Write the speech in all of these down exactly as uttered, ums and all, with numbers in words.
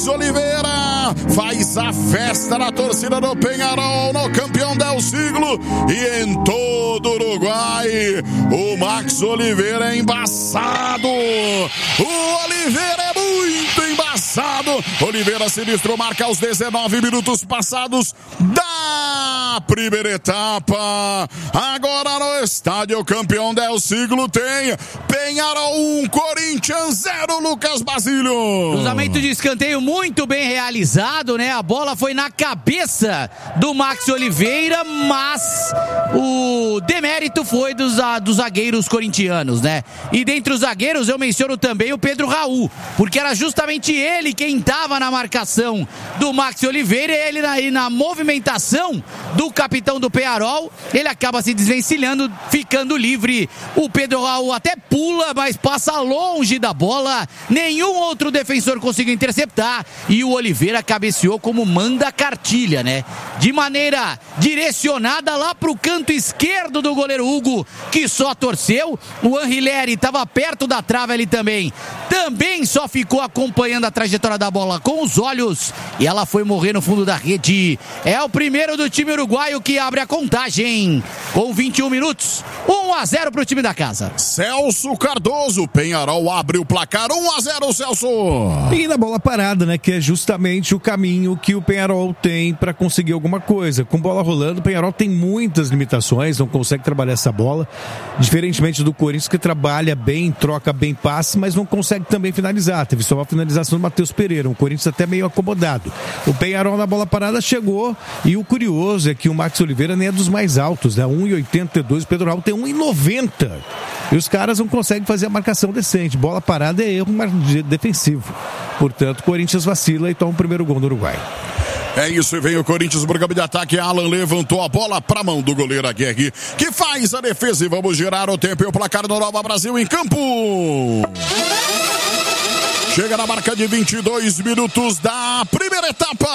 Max Oliveira faz a festa na torcida do Peñarol, no campeão del siglo, e em todo o Uruguai o Max Oliveira é embaçado. O Oliveira é muito embaçado. Oliveira sinistro, marca aos dezenove minutos passados da primeira etapa. Agora no estádio campeão del siglo tem Peñarol um, Corinthians zero, Lucas Basílio. Cruzamento de escanteio muito bem realizado, né? A bola foi na cabeça do Max Oliveira, mas o demérito foi dos, dos zagueiros corintianos, né? E dentre os zagueiros eu menciono também o Pedro Raul, porque era justamente ele quem estava na marcação do Max Oliveira, e ele na, na movimentação do capitão do Peñarol, ele acaba se desvencilhando, ficando livre. O Pedro Raul até pula, mas passa longe da bola, nenhum outro defensor conseguiu interceptar, e o Oliveira cabeceou como manda a cartilha, né? De maneira direcionada lá pro canto esquerdo do goleiro Hugo, que só torceu. O Anrileri estava perto da trave ali também, também só ficou acompanhando a trajetória da bola com os olhos, e ela foi morrer no fundo da rede. É o primeiro do time uruguaio que abre a contagem com vinte e um minutos, um a zero pro time da casa. Celso Cardoso, Peñarol abre o placar um a zero, Celso. E na bola parada, né, que é justamente o caminho que o Peñarol tem para conseguir alguma coisa. Com bola rolando, o Peñarol tem muitas limitações, não consegue trabalhar essa bola, diferentemente do Corinthians, que trabalha bem, troca bem passe, mas não consegue também finalizar. Teve só uma finalização do Matheus Pereira, o Corinthians até meio acomodado. O Peñarol na bola parada chegou, e o curioso é que o Max Oliveira nem é dos mais altos, né? um e oitenta e dois, o Pedro Raul tem um e noventa. E os caras não conseguem fazer a marcação decente. Bola parada é erro defensivo. Portanto, o Corinthians vacila e toma o primeiro gol do Uruguai. É isso, e vem o Corinthians, programa de ataque. Alan levantou a bola para a mão do goleiro Aguirre, que faz a defesa, e vamos girar o tempo e o placar do Nova Brasil em campo. Chega na marca de vinte e dois minutos da primeira etapa.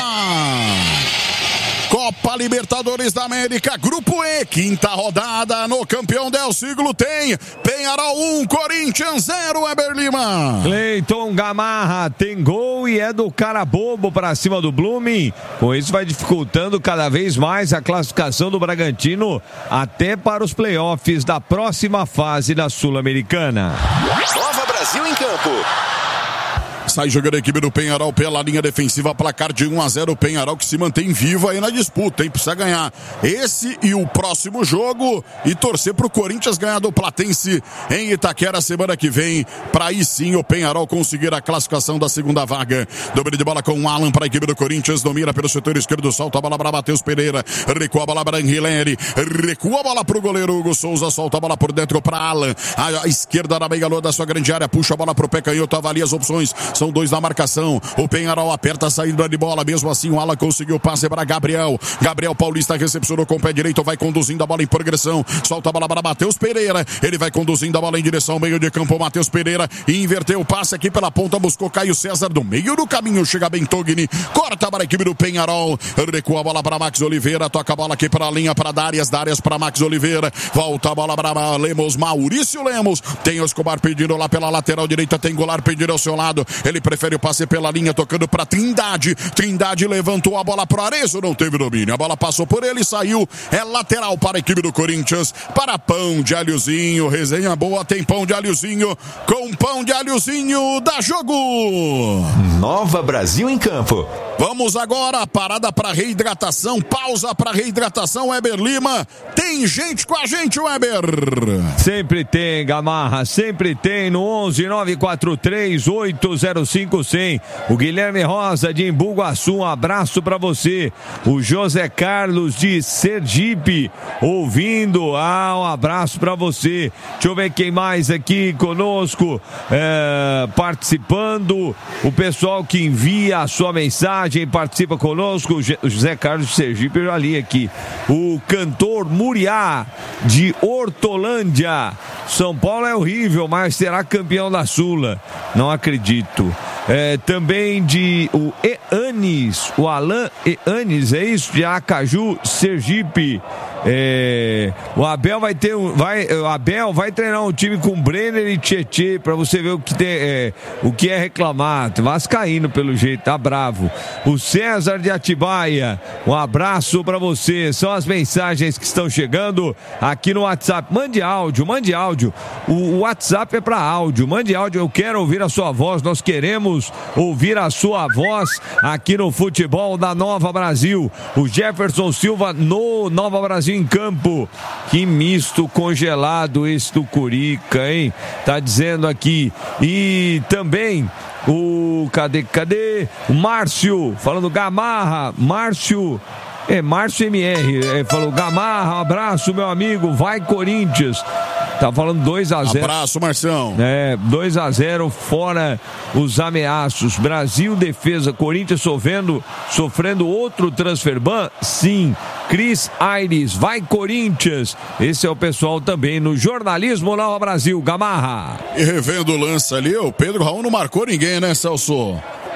Copa Libertadores da América, Grupo E, quinta rodada no campeão del siglo tem Peñarol um, Corinthians zero, Weber Lima. Cleiton Gamarra tem gol e é do cara bobo para cima do Blooming. Com isso vai dificultando cada vez mais a classificação do Bragantino até para os playoffs da próxima fase da Sul-Americana. Nova Brasil em campo. Sai jogando a equipe do Peñarol pela linha defensiva, placar de um a zero, o Peñarol que se mantém vivo aí na disputa, hein? Precisa ganhar esse e o próximo jogo e torcer pro Corinthians ganhar do Platense em Itaquera semana que vem, para aí sim o Peñarol conseguir a classificação da segunda vaga. Domínio de bola com o Alan para a equipe do Corinthians, domina pelo setor esquerdo, solta a bola para Matheus Pereira, recua a bola para Anrileri, recua a bola pro goleiro Hugo Souza, solta a bola por dentro para Alan, a esquerda na meia lua da sua grande área, puxa a bola pro pé canhoto, avalia as opções, são dois na marcação, o Peñarol aperta a saída de bola, mesmo assim o Alan conseguiu o passe para Gabriel, Gabriel Paulista recepcionou com o pé direito, vai conduzindo a bola em progressão, solta a bola para Matheus Pereira, ele vai conduzindo a bola em direção ao meio de campo, Matheus Pereira, e inverteu o passe aqui pela ponta, buscou Caio César do meio do caminho, chega bem Togni, corta para a equipe do Peñarol, recua a bola para Max Oliveira, toca a bola aqui para a linha, para Darias, Darias para Max Oliveira, volta a bola para Lemos, Maurício Lemos, tem o Escobar pedindo lá pela lateral direita, tem Goulart pedindo ao seu lado, ele prefere o passe pela linha, tocando para Trindade, Trindade levantou a bola para Arezzo, não teve domínio, a bola passou por ele, saiu, é lateral para a equipe do Corinthians, para Pão de Alhozinho, resenha boa, tem Pão de Alhozinho, com Pão de Alhozinho, dá jogo! Nova Brasil em campo. Vamos agora, parada para reidratação, pausa para reidratação, Weber Lima, tem gente com a gente, Weber! Sempre tem, Gamarra, sempre tem, no onze nove quatro três oito zero cinco cem, o Guilherme Rosa de Embu-Guaçu, um abraço para você, o José Carlos de Sergipe, ouvindo, ah, um abraço para você, deixa eu ver quem mais aqui conosco, é, participando, o pessoal que envia a sua mensagem, participa conosco, o José Carlos de Sergipe, eu já li aqui, o cantor Muriá de Hortolândia, São Paulo é horrível, mas será campeão da Sula, não acredito. É, também de o Eanes, o Alan Eanes, é isso? De Acaju, Sergipe. É, o Abel vai ter um, vai, o Abel vai treinar um time com Brenner e Tietê pra você ver o que, tem, é, o que é reclamar. Vascaíno pelo jeito, tá bravo. O César de Atibaia, um abraço pra você. São as mensagens que estão chegando aqui no WhatsApp. Mande áudio, mande áudio. O, o WhatsApp é pra áudio. Mande áudio, eu quero ouvir a sua voz. Nós queremos ouvir a sua voz aqui no futebol da Nova Brasil. O Jefferson Silva no Nova Brasil em campo. Que misto congelado esse do Curica, hein? Tá dizendo aqui. E também o cadê, cadê? O Márcio, falando Gamarra, Márcio, é Márcio M R, é, falou Gamarra, um abraço meu amigo, vai Corinthians. Tá falando dois a zero. Abraço, Marção. É, dois a zero fora os ameaços. Brasil, defesa, Corinthians sofrendo, sofrendo outro transfer ban? Sim. Cris Aires, vai Corinthians. Esse é o pessoal também no Jornalismo Nova Brasil. Gamarra. E revendo o lance ali, o Pedro Raul não marcou ninguém, né, Celso?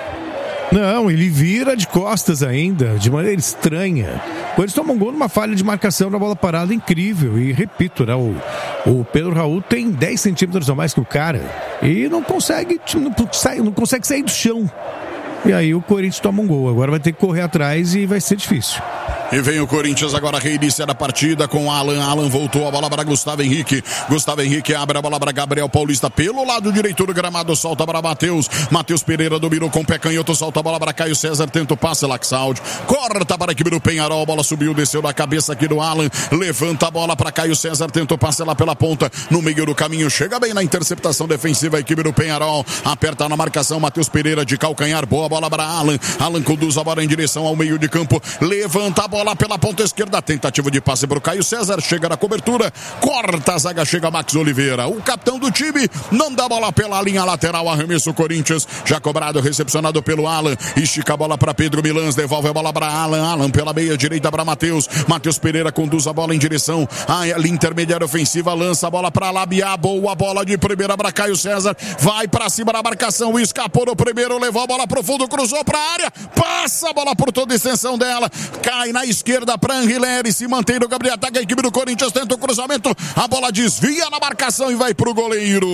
Não, ele vira de costas ainda, de maneira estranha. Eles tomam um gol numa falha de marcação na bola parada incrível. E repito, né, o, o Pedro Raul tem dez centímetros a mais que o cara e não consegue, não, não consegue sair do chão. E aí o Corinthians toma um gol. Agora vai ter que correr atrás e vai ser difícil. E vem o Corinthians agora reinicia a partida com Alan. Alan voltou a bola para Gustavo Henrique. Gustavo Henrique abre a bola para Gabriel Paulista pelo lado direito do gramado. Solta para Matheus. Matheus Pereira dominou com o pé canhoto. Solta a bola para Caio César. Tenta o passe. Laxaldi. Corta para a equipe do Penharol. A bola subiu, desceu da cabeça aqui do Alan. Levanta a bola para Caio César. Tenta o passe lá pela ponta. No meio do caminho. Chega bem na interceptação defensiva a equipe do Penharol. Aperta na marcação. Matheus Pereira de calcanhar. Boa bola para Alan. Alan conduz a bola em direção ao meio de campo. Levanta a bola pela ponta esquerda, tentativa de passe para o Caio César, chega na cobertura, corta a zaga, chega Max Oliveira, o capitão do time, não dá bola pela linha lateral, arremesso Corinthians, já cobrado, recepcionado pelo Alan, estica a bola para Pedro Milans, devolve a bola para Alan, Alan pela meia direita para Matheus, Matheus Pereira conduz a bola em direção à linha intermediária ofensiva, lança a bola para Labiá, boa bola de primeira para Caio César, vai para cima da marcação, escapou no primeiro, levou a bola pro fundo, cruzou para a área, passa a bola por toda a extensão dela, cai na esquerda para Anguilera, se mantém no campo de ataque, a equipe do Corinthians tenta o cruzamento, a bola desvia na marcação e vai pro goleiro.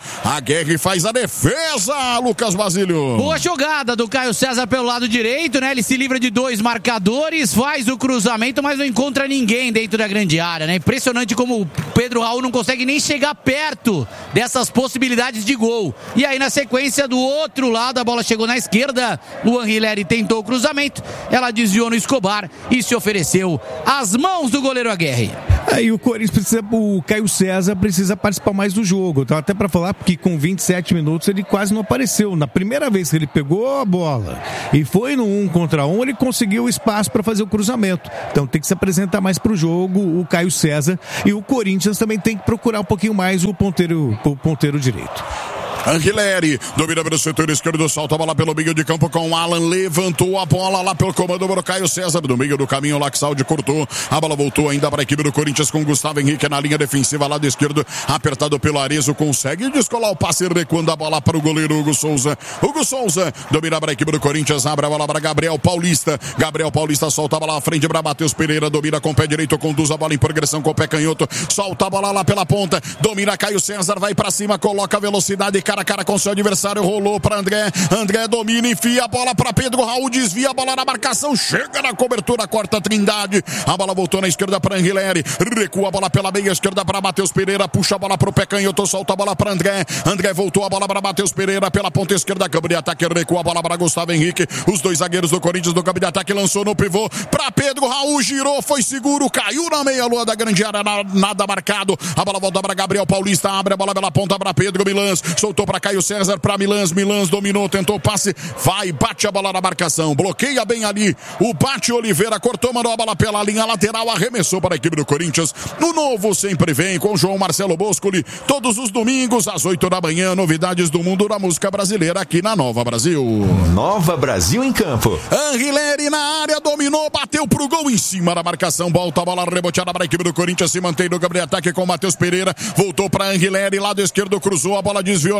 A Guerra faz a defesa, Lucas Basílio. Boa jogada do Caio César pelo lado direito, né? Ele se livra de dois marcadores, faz o cruzamento, mas não encontra ninguém dentro da grande área, né? Impressionante como o Pedro Raul não consegue nem chegar perto dessas possibilidades de gol. E aí na sequência do outro lado, a bola chegou na esquerda, o Anguilera tentou o cruzamento, ela desviou no Escobar e se ofereceu às mãos do goleiro Aguirre. Aí o Corinthians precisa, o Caio César precisa participar mais do jogo. Então, até para falar que com vinte e sete minutos ele quase não apareceu. Na primeira vez que ele pegou a bola e foi no um contra um, ele conseguiu espaço para fazer o cruzamento. Então tem que se apresentar mais para o jogo o Caio César, e o Corinthians também tem que procurar um pouquinho mais o ponteiro, o ponteiro direito. Anguilera domina pelo setor esquerdo, solta a bola pelo meio de campo com o Alan, levantou a bola lá pelo comando do Caio César, no meio do caminho o Laxaldi cortou, a bola voltou ainda para a equipe do Corinthians com Gustavo Henrique na linha defensiva, lado esquerdo, apertado pelo Arezo, consegue descolar o passe, recuando a bola para o goleiro Hugo Souza. Hugo Souza domina para a equipe do Corinthians, abre a bola para Gabriel Paulista, Gabriel Paulista solta a bola à frente para Matheus Pereira, domina com o pé direito, conduz a bola em progressão com o pé canhoto, solta a bola lá pela ponta, domina Caio César, vai para cima, coloca velocidade, cara a cara com seu adversário, rolou para André, André domina, enfia a bola para Pedro Raul, desvia a bola na marcação, chega na cobertura, corta a Trindade, a bola voltou na esquerda para Anguilera, recua a bola pela meia esquerda para Matheus Pereira, puxa a bola para o pé canhoto, solta a bola para André, André voltou a bola para Matheus Pereira pela ponta esquerda, campo de ataque, recua a bola para Gustavo Henrique, os dois zagueiros do Corinthians do campo de ataque, lançou no pivô para Pedro Raul, girou, foi seguro, caiu na meia lua da grande área, nada marcado, a bola volta para Gabriel Paulista, abre a bola pela ponta para Pedro Milans, soltou para Caio César, para Milans, Milans dominou, tentou o passe, vai, bate a bola na marcação, bloqueia bem ali, o Bate Oliveira cortou, mandou a bola pela linha lateral, arremessou para a equipe do Corinthians, no Novo sempre vem com João Marcelo Boscoli, todos os domingos às oito da manhã, novidades do mundo da música brasileira aqui na Nova Brasil. Nova Brasil em campo. Anguilera na área, dominou, bateu pro gol em cima da marcação, volta a bola reboteada para a equipe do Corinthians, se mantém no campo de ataque com o Matheus Pereira, voltou para Anguilera e lado esquerdo cruzou, a bola desviou na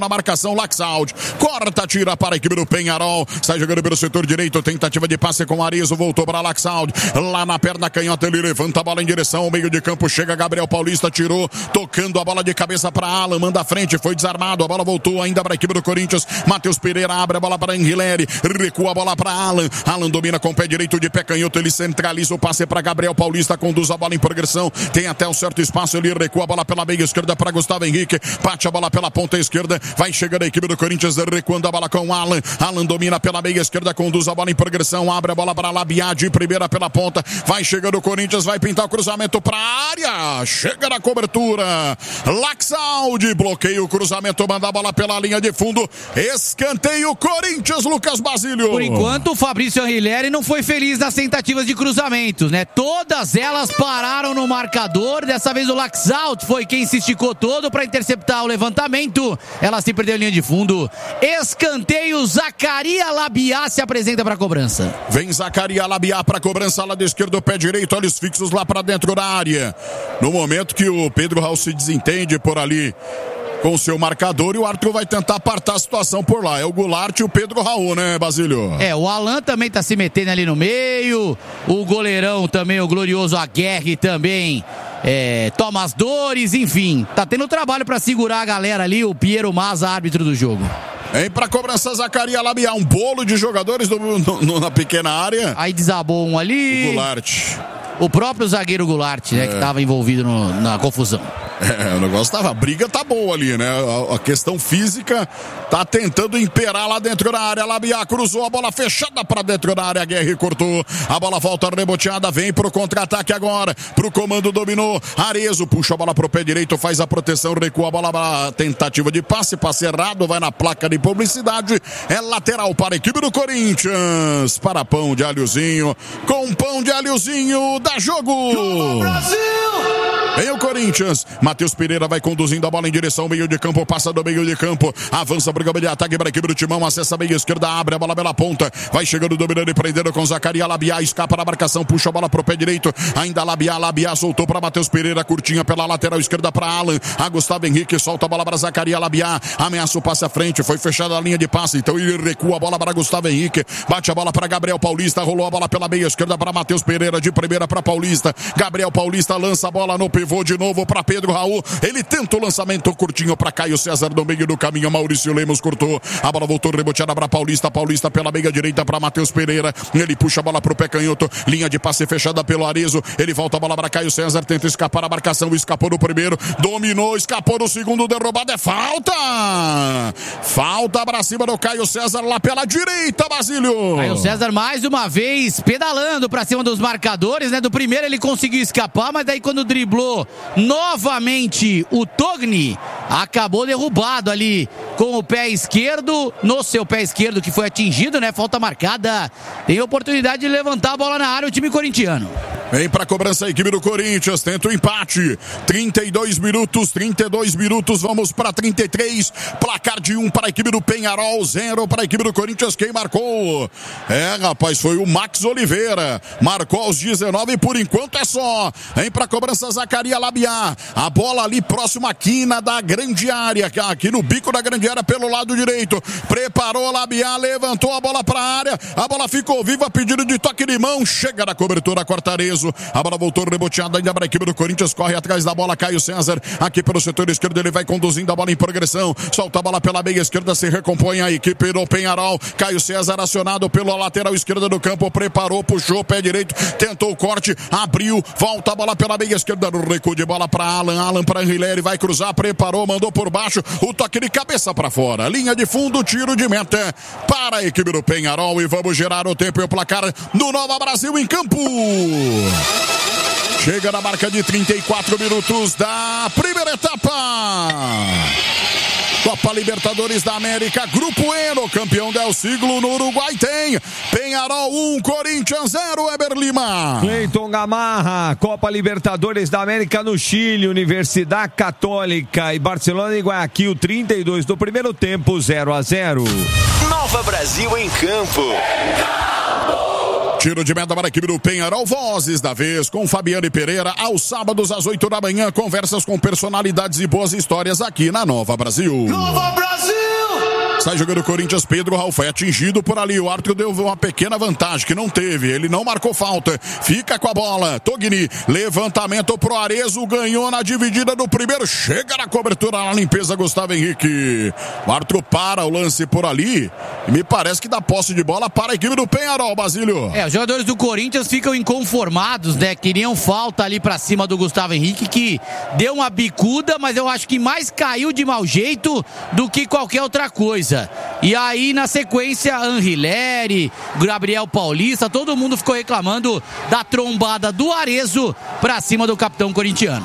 a marcação, Laxaldi. Corta, tira para a equipe do Penharol. Sai jogando pelo setor direito. Tentativa de passe com o Arizo. Voltou para Laxaldi. Lá na perna canhota, ele levanta a bola em direção ao meio de campo. Chega Gabriel Paulista, tirou. Tocando a bola de cabeça para Alan. Manda à frente, foi desarmado. A bola voltou ainda para a equipe do Corinthians. Matheus Pereira abre a bola para Anguilera. Recua a bola para Alan. Alan domina com o pé direito de pé canhoto. Ele centraliza o passe para Gabriel Paulista. Conduz a bola em progressão. Tem até um certo espaço. Ele recua a bola pela meia esquerda para Gustavo Henrique. Bate a bola pela ponta esquerda. Vai chegando a equipe do Corinthians. Recuando a bola com Alan. Alan domina pela meia esquerda. Conduz a bola em progressão. Abre a bola para Labiá de primeira pela ponta. Vai chegando o Corinthians. Vai pintar o cruzamento para a área. Chega na cobertura. Laxaldi. Bloqueia o cruzamento. Manda a bola pela linha de fundo. Escanteio Corinthians, Lucas Basílio. Por enquanto, o Fabrício Anguilera não foi feliz nas tentativas de cruzamentos, né? Todas elas pararam no marcador. Dessa vez o Laxaldi foi quem se esticou todo para interceptar o levantamento. Ela se perdeu em linha de fundo. Escanteio, Zacaria Labiá se apresenta para a cobrança. Vem Zacaria Labiá para a cobrança, lado esquerdo, pé direito, olhos fixos lá para dentro da área. No momento que o Pedro Raul se desentende por ali com o seu marcador, e o árbitro vai tentar apartar a situação por lá. É o Goulart e o Pedro Raul, né, Basílio? É, o Alan também tá se metendo ali no meio, o goleirão também, o glorioso Aguerre também é, toma as dores, enfim, tá tendo trabalho pra segurar a galera ali, o Piero Mazza, árbitro do jogo. Vem pra cobrança Zacaria Labiá, um bolo de jogadores do, no, no, na pequena área. Aí desabou um ali. O Goulart. O próprio zagueiro Goulart, né, é. que tava envolvido no, na confusão. É, o negócio tava, a briga tá boa ali, né? A, a questão física tá tentando imperar lá dentro da área. Labiá cruzou a bola fechada pra dentro da área. Guerra cortou. A bola volta reboteada, vem pro contra-ataque agora. Pro comando, dominou. Arezo puxa a bola pro pé direito, faz a proteção, recua a bola pra tentativa de passe, passe errado, vai na placa de publicidade. É lateral para a equipe do Corinthians. Para pão de alhozinho, com pão de alhozinho, dá jogo! Brasil! Vem o Corinthians. Matheus Pereira vai conduzindo a bola em direção ao meio de campo, passa do meio de campo, avança para o campo de ataque para a equipe do Timão, acessa a meia esquerda, abre a bola pela ponta, vai chegando, dominando e prendendo com Zacaria Labiá, escapa na marcação, puxa a bola pro pé direito, ainda Labiá, Labiá soltou para Matheus Pereira, curtinha pela lateral esquerda para Alan, a Gustavo Henrique solta a bola para Zacaria Labiá, ameaça o passe à frente, foi fechada a linha de passe, então ele recua a bola para Gustavo Henrique, bate a bola para Gabriel Paulista, rolou a bola pela meia esquerda para Matheus Pereira, de primeira para Paulista, Gabriel Paulista lança a bola no pivô de novo para Pedro Raul, ele tenta o lançamento curtinho para Caio César no meio do caminho, Maurício Lemos cortou, a bola voltou reboteada para Paulista, Paulista pela meia direita para Matheus Pereira, ele puxa a bola pro pé canhoto, linha de passe fechada pelo Arezo, ele volta a bola para Caio César, tenta escapar a marcação, escapou no primeiro, dominou, escapou no segundo, derrubado, é falta! Falta para cima do Caio César lá pela direita, Basílio! Caio César mais uma vez pedalando para cima dos marcadores, né? Do primeiro ele conseguiu escapar, mas daí quando driblou novamente o Togni, acabou derrubado ali com o pé esquerdo, no seu pé esquerdo que foi atingido, né? Falta marcada, tem oportunidade de levantar a bola na área o time corintiano. Vem pra cobrança a equipe do Corinthians, tenta o empate, trinta e dois minutos, trinta e dois minutos, vamos para trinta e três, placar de um para a equipe do Penharol, zero para a equipe do Corinthians, quem marcou? É, rapaz, foi o Max Oliveira, marcou aos dezenove, por enquanto é só, vem pra cobrança Zacaria Labiá, a bola ali próximo à quina da grande área, aqui no bico da grande área pelo lado direito, preparou Labiá, levantou a bola pra área, a bola ficou viva, pedido de toque de mão, chega na cobertura, corta Arezo. A bola voltou reboteada ainda para a equipe do Corinthians, corre atrás da bola Caio César, aqui pelo setor esquerdo ele vai conduzindo a bola em progressão, solta a bola pela meia esquerda, se recompõe a equipe do Penharol, Caio César acionado pela lateral esquerda do campo, preparou, puxou, pé direito, tentou o corte, abriu, volta a bola pela meia esquerda, no recuo de bola para Alan, Alan para Anguilera, vai cruzar, preparou, mandou por baixo, o toque de cabeça para fora, linha de fundo, tiro de meta para a equipe do Penharol, e vamos gerar o tempo e o placar no Nova Brasil em campo. Chega na marca de trinta e quatro minutos da primeira etapa. Copa Libertadores da América, Grupo E, no campeão del siglo no Uruguai tem Penharol um, Corinthians zero, Eber Lima. Cleiton Gamarra, Copa Libertadores da América no Chile, Universidade Católica e Barcelona e Guayaquil, trinta e dois do primeiro tempo, zero a zero. Nova Brasil em campo. Tiro de meta para a equipe do Penharol, vozes da vez com Fabiane Pereira, aos sábados às oito da manhã, conversas com personalidades e boas histórias aqui na Nova Brasil. Nova Brasil! Sai jogando o Corinthians, Pedro Raul foi atingido por ali, o árbitro deu uma pequena vantagem que não teve, ele não marcou falta, fica com a bola, Togni, levantamento pro Arezzo, ganhou na dividida do primeiro, chega na cobertura, na limpeza, Gustavo Henrique, o árbitro para o lance por ali, e me parece que dá posse de bola para a equipe do Penharol, Basílio. É, os jogadores do Corinthians ficam inconformados, né, queriam falta ali pra cima do Gustavo Henrique, que deu uma bicuda, mas eu acho que mais caiu de mau jeito do que qualquer outra coisa. E aí, na sequência, Anrileri, Gabriel Paulista, todo mundo ficou reclamando da trombada do Arezzo pra cima do capitão corintiano.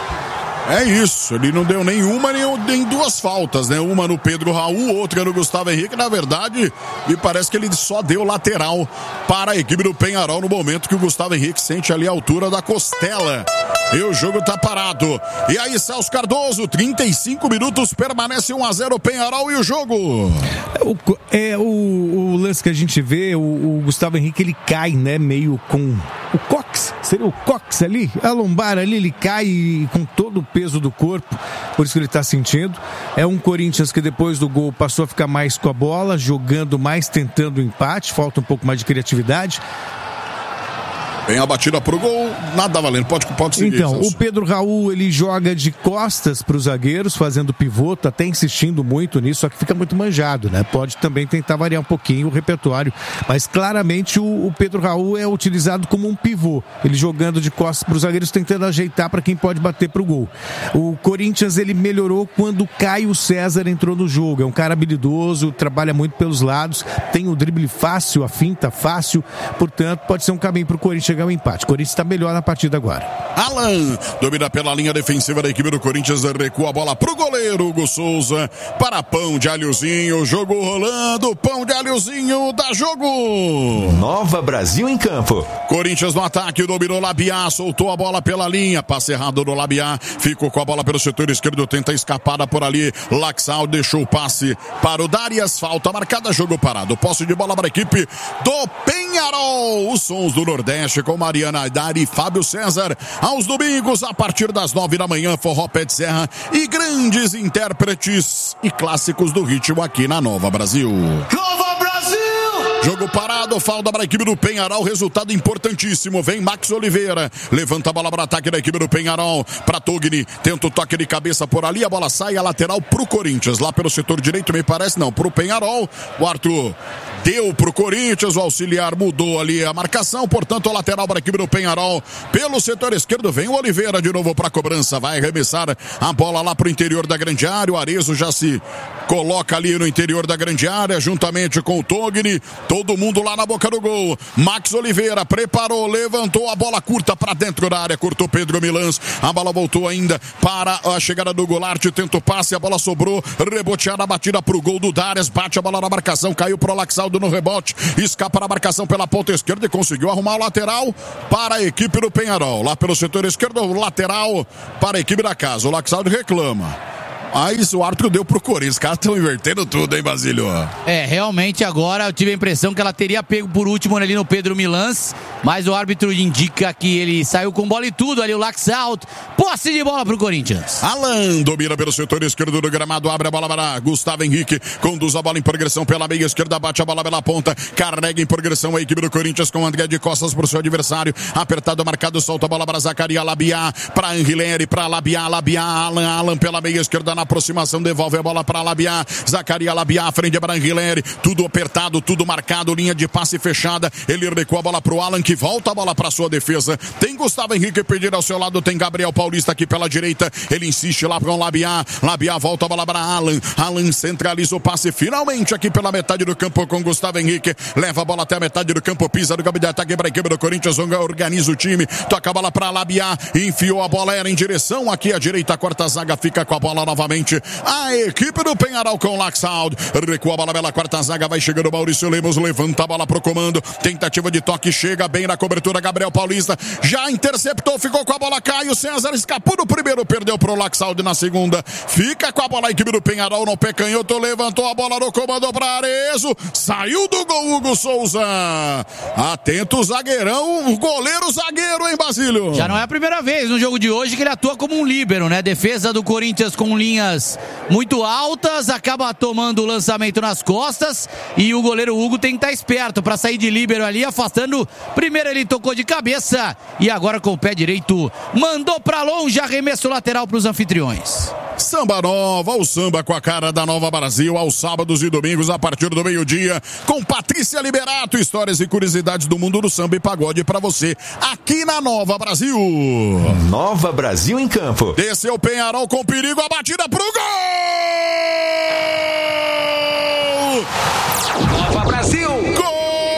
É isso, ele não deu nenhuma nem, nem duas faltas, né? Uma no Pedro Raul, outra no Gustavo Henrique. Na verdade, me parece que ele só deu lateral para a equipe do Penharol no momento que o Gustavo Henrique sente ali a altura da costela. E o jogo tá parado. E aí, Celso Cardoso, trinta e cinco minutos, permanece um a zero o Penharol e o jogo. É, o, é o, o lance que a gente vê, o, o Gustavo Henrique, ele cai, né, meio com o cóccix, seria o cóccix ali, a lombar ali, ele cai com todo o peso do corpo, por isso que ele está sentindo. É um Corinthians que depois do gol passou a ficar mais com a bola, jogando mais, tentando o empate, falta um pouco mais de criatividade. Vem a batida pro gol, nada valendo, pode, pode seguir. Então, Celso. o Pedro Raul, ele joga de costas para os zagueiros, fazendo pivô, tá até insistindo muito nisso, só que fica muito manjado, né? Pode também tentar variar um pouquinho o repertório, mas claramente o, o Pedro Raul é utilizado como um pivô, ele jogando de costas para os zagueiros, tentando ajeitar para quem pode bater pro gol. O Corinthians, ele melhorou quando o Caio César entrou no jogo, é um cara habilidoso, trabalha muito pelos lados, tem o drible fácil, a finta fácil, portanto, pode ser um caminho pro Corinthians o empate. O Corinthians está melhor na partida agora. Alan domina pela linha defensiva da equipe do Corinthians, recua a bola pro goleiro Hugo Souza, para Pão de Alhozinho, jogo rolando, Pão de Alhozinho, dá jogo. Nova Brasil em campo. Corinthians no ataque, dominou Labiá, soltou a bola pela linha, passe errado do Labiá, ficou com a bola pelo setor esquerdo, tenta escapada por ali, Laxal deixou o passe para o Darias, falta marcada, jogo parado, posse de bola para a equipe do Penharol, os sons do Nordeste com Mariana Aidari e Fábio César, aos domingos a partir das nove da manhã, forró pé de serra e grandes intérpretes e clássicos do ritmo aqui na Nova Brasil. Nova Brasil! Jogo parado, falta para a equipe do Penharol, resultado importantíssimo, vem Max Oliveira, levanta a bola para o ataque da equipe do Penharol, para Togni, tenta o toque de cabeça por ali, a bola sai, a lateral pro Corinthians, lá pelo setor direito, me parece, não, pro Penharol, o Arthur deu pro Corinthians, o auxiliar mudou ali a marcação, portanto, a lateral para a equipe do Penharol, pelo setor esquerdo, vem o Oliveira de novo para a cobrança, vai arremessar a bola lá pro interior da grande área, o Arezzo já se coloca ali no interior da grande área, juntamente com o Togni, todo mundo lá na boca do gol, Max Oliveira preparou, levantou a bola curta para dentro da área, cortou Pedro Milans, a bola voltou ainda para a chegada do Goulart, tenta o passe, a bola sobrou, reboteada, batida pro gol do Darias, bate a bola na marcação, caiu pro Laxaldo no rebote, escapa na marcação pela ponta esquerda e conseguiu arrumar o lateral para a equipe do Penharol, lá pelo setor esquerdo, lateral para a equipe da casa, o Laxaldo reclama. Mas o árbitro deu pro Corinthians. Os caras estão invertendo tudo, hein, Basílio? É, realmente agora eu tive a impressão que ela teria pego por último ali no Pedro Milans, mas o árbitro indica que ele saiu com bola e tudo ali, o Laxalt. Posse de bola pro Corinthians. Alan domina pelo setor esquerdo do gramado, abre a bola para Gustavo Henrique, conduz a bola em progressão pela meia esquerda, bate a bola pela ponta, carrega em progressão a equipe do Corinthians com André de costas pro seu adversário, apertado, marcado, solta a bola para Zacaria Labiá, para Anrileri, para Labiá, Labiá, Alan, Alan pela meia esquerda na aproximação, devolve a bola para Labiá, Zacaria Labiá, frente para Anrileri, tudo apertado, tudo marcado, linha de passe fechada, ele recua a bola pro Alan, que volta a bola para sua defesa, tem Gustavo Henrique pedir ao seu lado, tem Gabriel Paulista aqui pela direita, ele insiste lá com Labiá, Labiá volta a bola para Alan, Alan centraliza o passe finalmente aqui pela metade do campo com Gustavo Henrique, leva a bola até a metade do campo, pisa no campo de ataque para a equipe do Corinthians, organiza o time, toca a bola para Labiá, enfiou a bola, era em direção aqui à direita, a quarta zaga fica com a bola novamente novamente a equipe do Penharol com o Laxaldo. Recua a bola pela quarta zaga, vai chegando o Maurício Lemos, levanta a bola pro comando. Tentativa de toque, chega bem na cobertura, Gabriel Paulista já interceptou, ficou com a bola, Caio César escapou no primeiro, perdeu pro Laxaldo na segunda. Fica com a bola a equipe do Penharol no pé canhoto, levantou a bola no comando para Arezo. Saiu do gol Hugo Souza. Atento o zagueirão, o goleiro zagueiro, hein, Basílio? Já não é a primeira vez no jogo de hoje que ele atua como um líbero, né? Defesa do Corinthians com linhas muito altas, acaba tomando o lançamento nas costas e o goleiro Hugo tem que estar esperto para sair de líbero ali, afastando. Primeiro ele tocou de cabeça e agora com o pé direito mandou para longe, arremesso lateral para os anfitriões. Samba Nova, o samba com a cara da Nova Brasil, aos sábados e domingos a partir do meio-dia, com Patrícia Liberato, histórias e curiosidades do mundo do samba e pagode pra você, aqui na Nova Brasil. Nova Brasil em campo. Desceu o Penharol com perigo, a batida pro gol! Nova Brasil! Gol!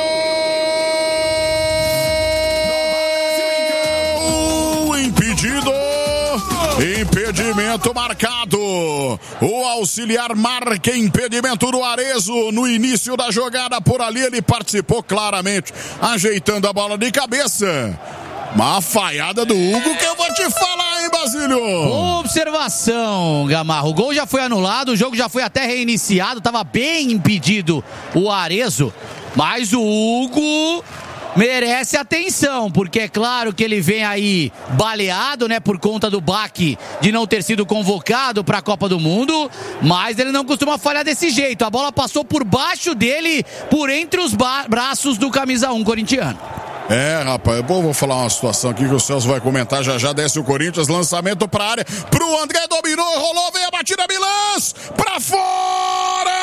Impedido! Impedimento marcado. O auxiliar marca impedimento do Arezo no início da jogada. Por ali ele participou claramente, ajeitando a bola de cabeça. Uma falhada do Hugo que eu vou te falar, hein, Basílio? Observação, Gamarro. O gol já foi anulado, o jogo já foi até reiniciado. Estava bem impedido o Arezo, mas o Hugo merece atenção, porque é claro que ele vem aí baleado, né, por conta do baque de não ter sido convocado para a Copa do Mundo, mas ele não costuma falhar desse jeito. A bola passou por baixo dele, por entre os braços do camisa um corintiano. É, rapaz, eu vou falar uma situação aqui que o Celso vai comentar já já. Desce o Corinthians, lançamento pra área, pro André, dominou, rolou, vem a batida, Milans, pra fora!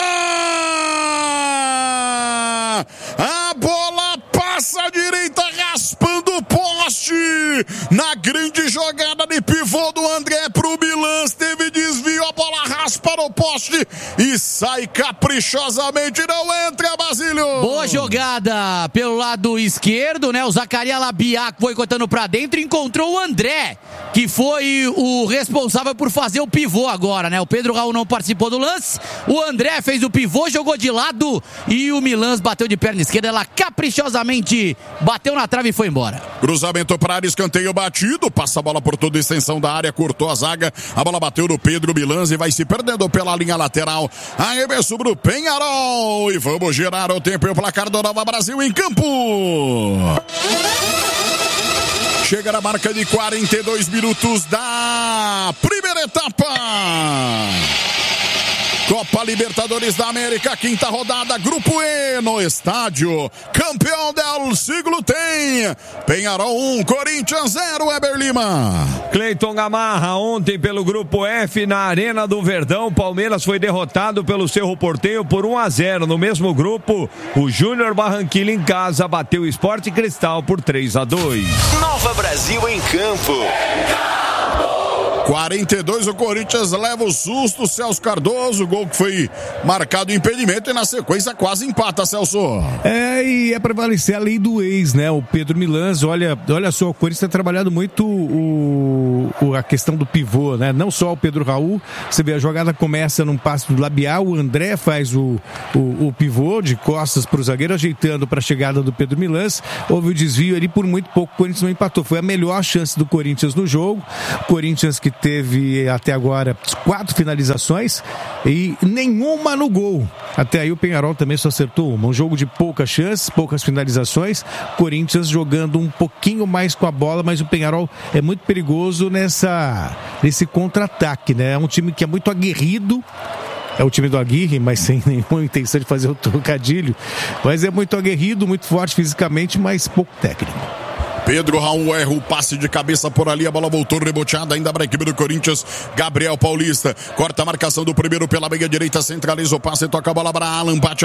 A bola passa à direita, raspando o poste, na grande jogada de pivô do André pro Milans, teve desvio, a bola raspa no poste e sai caprichosamente, não entra, Basílio. Boa jogada pelo lado esquerdo, né? O Zacarias Labiac foi cortando pra dentro e encontrou o André, que foi o responsável por fazer o pivô agora, né? O Pedro Raul não participou do lance, o André fez o pivô, jogou de lado e o Milans bateu de perna esquerda, ela caprichosamente bateu na trave e foi embora. Cruzamento para área, escanteio batido, passa a bola por toda a extensão da área, cortou a zaga, a bola bateu no Pedro Milans e vai se perdendo pela linha lateral. Arremesso pro Penharol e vamos girar o tempo e o placar do Nova Brasil em campo. Chega na marca de quarenta e dois minutos da primeira etapa. Copa Libertadores da América, quinta rodada, Grupo E, no estádio Campeão del Siglo tem Penharol um, Corinthians zero, Weber Lima. Cleiton Gamarra, ontem pelo Grupo F, na Arena do Verdão, Palmeiras foi derrotado pelo Cerro Porteño por um a zero. No mesmo grupo, o Júnior Barranquilla em casa bateu o Sport Cristal por três a dois. Nova Brasil em campo. quarenta e dois, o Corinthians leva o susto, Celso Cardoso, gol que foi marcado impedimento e na sequência quase empata, Celso. É, e é prevalecer a lei do ex, né? O Pedro Milans, olha, olha só, o Corinthians tem trabalhado muito o, o, a questão do pivô, né? Não só o Pedro Raul, você vê, a jogada começa num passe do labial, o André faz o, o, o pivô de costas para o zagueiro, ajeitando para a chegada do Pedro Milans, houve o desvio ali, por muito pouco o Corinthians não empatou, foi a melhor chance do Corinthians no jogo, Corinthians que teve até agora quatro finalizações e nenhuma no gol. Até aí o Penharol também só acertou uma. Um jogo de poucas chances, poucas finalizações. Corinthians jogando um pouquinho mais com a bola, mas o Penharol é muito perigoso nessa, nesse contra-ataque, né? É um time que é muito aguerrido. É o time do Aguirre, mas sem nenhuma intenção de fazer o trocadilho. Mas é muito aguerrido, muito forte fisicamente, mas pouco técnico. Pedro Raul erra o passe de cabeça por ali, a bola voltou reboteada ainda para a equipe do Corinthians. Gabriel Paulista corta a marcação do primeiro pela meia direita, centraliza o passe, toca a bola para Alan, bate